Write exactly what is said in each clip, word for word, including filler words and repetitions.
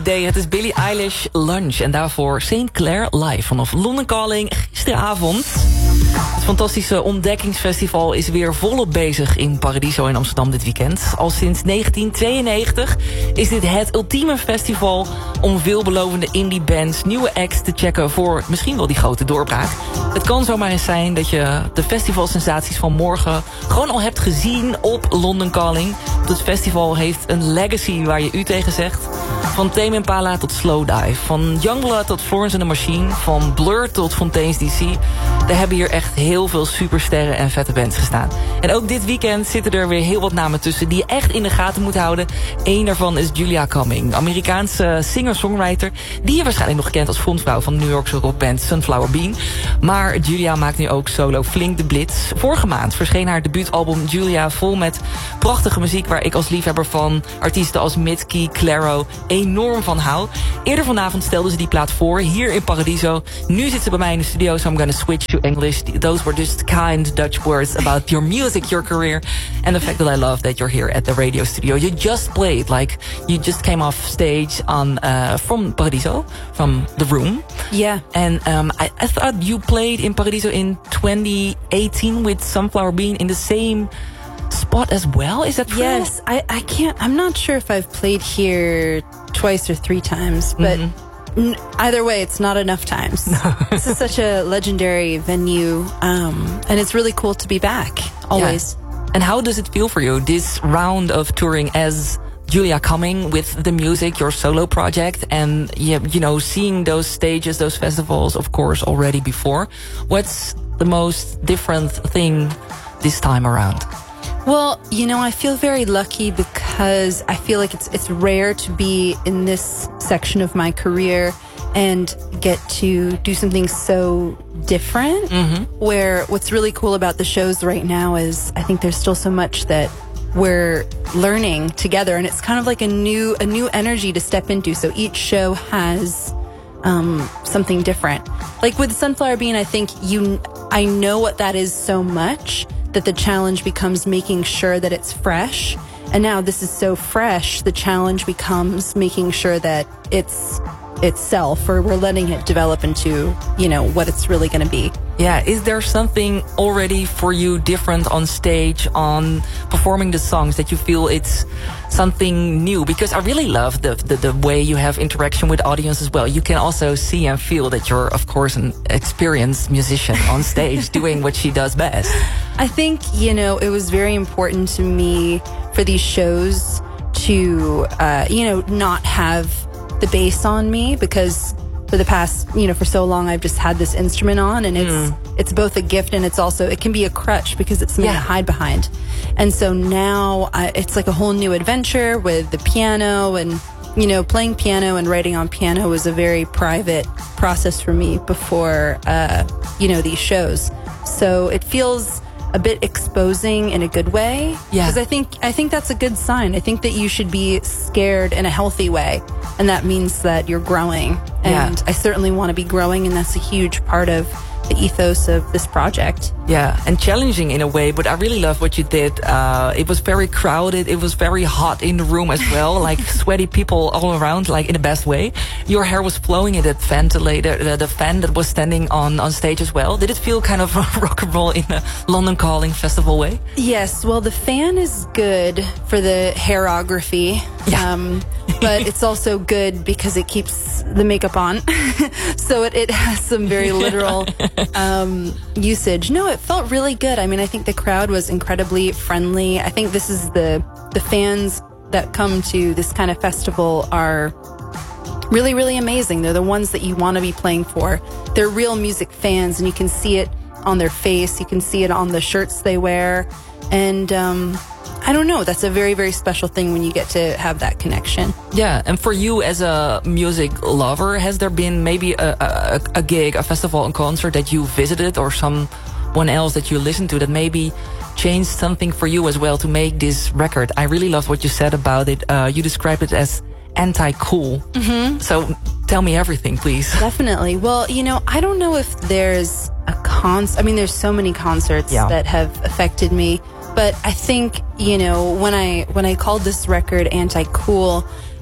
Day, het is Billie Eilish Lunch en daarvoor Saint Clair live vanaf London Calling gisteravond. Het fantastische ontdekkingsfestival is weer volop bezig in Paradiso in Amsterdam dit weekend. Al sinds negentien tweeënnegentig is dit het ultieme festival om veelbelovende indie bands, nieuwe acts te checken voor misschien wel die grote doorbraak. Het kan zomaar eens zijn dat je de festivalsensaties van morgen gewoon al hebt gezien op London Calling. Het festival heeft een legacy waar je u tegen zegt. Van Tame Impala tot Slowdive, van Youngblood tot Florence and the Machine, van Blur tot Fontaines D C. Er hebben hier echt heel veel supersterren en vette bands gestaan. En ook dit weekend zitten er weer heel wat namen tussen die je echt in de gaten moet houden. Eén daarvan is Julia Cumming, Amerikaanse singer-songwriter, die je waarschijnlijk nog kent als frontvrouw van de New Yorkse rockband Sunflower Bean. Maar Julia maakt nu ook solo flink de blitz. Vorige maand verscheen haar debuutalbum Julia vol met prachtige muziek waar ik als liefhebber van artiesten als Mitski, Clairo enorm van hou. Eerder vanavond stelden ze die plaat voor hier in Paradiso. Nu zit ze bij mij in de studio, so I'm gonna switch to English. Those were just kind Dutch words about your music, your career, and the fact that I love that you're here at the radio studio. You just played, like, you just came off stage on uh, from Paradiso, from the room. Yeah. And um, I, I thought you played in Paradiso in twenty eighteen with Sunflower Bean in the same spot as well. Is that true? Yes. I, I can't, I'm not sure if I've played here twice or three times, but mm-hmm. n- either way, it's not enough times. This is such a legendary venue, um, and it's really cool to be back, always. Yeah. And how does it feel for you, this round of touring as Julia Cumming with the music, your solo project, and you know, seeing those stages, those festivals, of course, already before? What's the most different thing this time around? Well, you know, I feel very lucky because I feel like it's it's rare to be in this section of my career and get to do something so different. Mm-hmm. Where what's really cool about the shows right now is I think there's still so much that we're learning together, and it's kind of like a new a new energy to step into. So each show has um, something different. Like with Sunflower Bean, I think you I know what that is so much that the challenge becomes making sure that it's fresh. And now this is so fresh, the challenge becomes making sure that it's itself, or we're letting it develop into, you know, what it's really going to be. Yeah, is there something already for you different on stage, on performing the songs, that you feel it's something new? Because I really love the, the, the way you have interaction with the audience as well. You can also see and feel that you're, of course, an experienced musician on stage doing what she does best. I think, you know, it was very important to me for these shows to, uh, you know, not have the bass on me, because for the past, you know, for so long I've just had this instrument on, and it's mm. it's both a gift and it's also, it can be a crutch because it's something yeah. to hide behind. And so now I, it's like a whole new adventure with the piano, and, you know, playing piano and writing on piano was a very private process for me before, uh, you know, these shows. So it feels a bit exposing in a good way. Yeah. Because I think, I think that's a good sign. I think that you should be scared in a healthy way. And that means that you're growing. And yeah. I certainly want to be growing, and that's a huge part of the ethos of this project. Yeah, and challenging in a way, but I really love what you did. Uh, it was very crowded. It was very hot in the room as well, like sweaty people all around, like in the best way. Your hair was flowing in that ventilator, the, the fan that was standing on, on stage as well. Did it feel kind of rock and roll in a London Calling festival way? Yes, well, the fan is good for the hairography. Yeah. Um, but it's also good because it keeps the makeup on. So it, it has some very literal um, usage. No, it felt really good. I mean, I think the crowd was incredibly friendly. I think this is the the fans that come to this kind of festival are really, really amazing. They're the ones that you want to be playing for. They're real music fans, and you can see it on their face. You can see it on the shirts they wear. And um, I don't know, that's a very, very special thing when you get to have that connection. Yeah, and for you as a music lover, has there been maybe a, a, a gig, a festival, a concert that you visited, or someone else that you listened to that maybe changed something for you as well to make this record? I really loved what you said about it. Uh, you described it as anti-cool. Mm-hmm. So tell me everything, please. Definitely. Well, you know, I don't know if there's a concert. I mean, there's so many concerts yeah. that have affected me. But I think, you know, when I when I called this record Anti-Cool,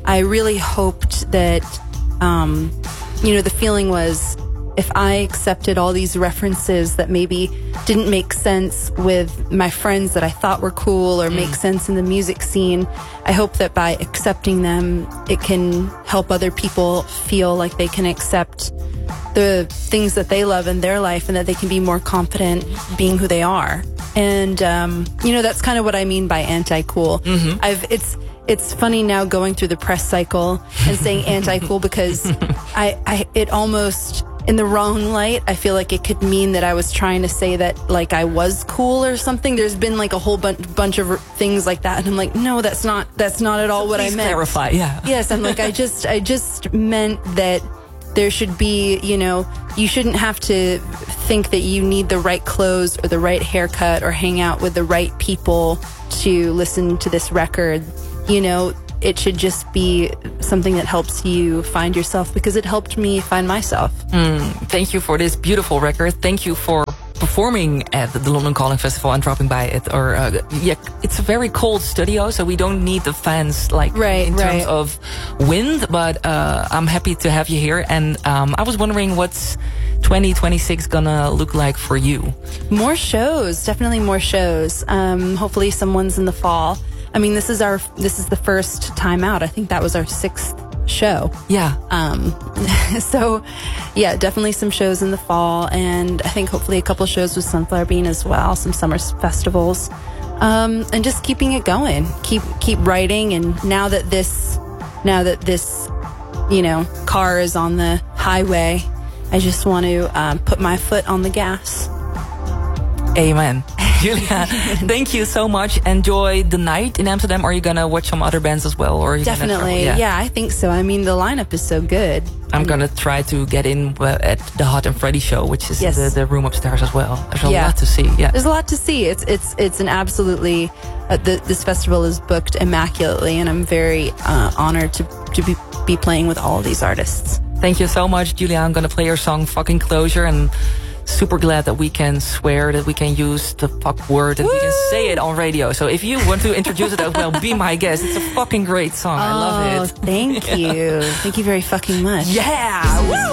I really hoped that, um, you know, the feeling was if I accepted all these references that maybe didn't make sense with my friends that I thought were cool or mm. make sense in the music scene, I hope that by accepting them, it can help other people feel like they can accept the things that they love in their life and that they can be more confident being who they are. And, um, you know, that's kind of what I mean by anti-cool. Mm-hmm. I've, it's, it's funny now going through the press cycle and saying anti-cool because I, I, it almost, in the wrong light, I feel like it could mean that I was trying to say that like I was cool or something. There's been like a whole bunch, bunch of things like that. And I'm like, no, that's not, that's not at all so what I meant. Clarify, yeah. Yes. I'm like, I just, I just meant that there should be, you know, you shouldn't have to think that you need the right clothes or the right haircut or hang out with the right people to listen to this record. You know, it should just be something that helps you find yourself because it helped me find myself. Mm, thank you for this beautiful record. Thank you for performing at the London Calling Festival and dropping by it. Or uh, yeah, it's a very cold studio, so we don't need the fans like right, in right. terms of wind. But uh, I'm happy to have you here. And um, I was wondering what's twenty twenty-six gonna look like for you? More shows, definitely more shows. Um, hopefully, some ones in the fall. I mean, this is our this is the first time out. I think that was our sixth show. Yeah. Um, so, yeah, definitely some shows in the fall, and I think hopefully a couple shows with Sunflower Bean as well, some summer festivals, um, and just keeping it going. Keep keep writing, and now that this now that this you know car is on the highway, I just want to um, put my foot on the gas. Amen. Julia, thank you so much. Enjoy the night in Amsterdam. Are you going to watch some other bands as well? Or are you Definitely. Yeah. yeah, I think so. I mean, the lineup is so good. I'm going to try to get in at the Hot and Freddy show, which is yes. the, the room upstairs as well. There's a yeah. lot to see. Yeah, there's a lot to see. It's it's it's an absolutely uh, the, this festival is booked immaculately, and I'm very uh, honored to to be be playing with all of these artists. Thank you so much, Julia. I'm going to play your song "Fucking Closure," and super glad that we can swear, that we can use the fuck word, that Woo! We can say it on radio. So if you want to introduce it as well, be my guest. It's a fucking great song. Oh, I love it. Thank you. Thank you very fucking much. Yeah. Woo!